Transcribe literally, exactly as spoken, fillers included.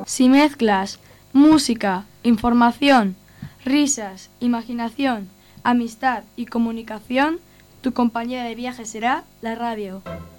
Si mezclas música, información, risas, imaginación, amistad y comunicación, tu compañera de viaje será la radio.